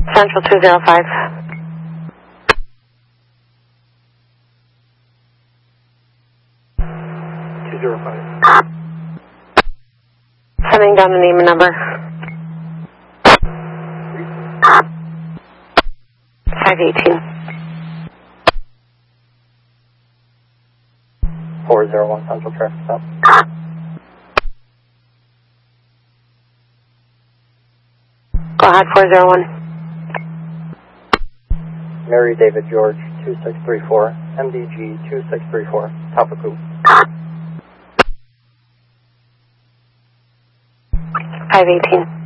Central 205. Sending down the name and number. 518. 401 Central traffic stop. Go ahead, 401. Mary David George 2634, MDG 2634, Tapaku. 518.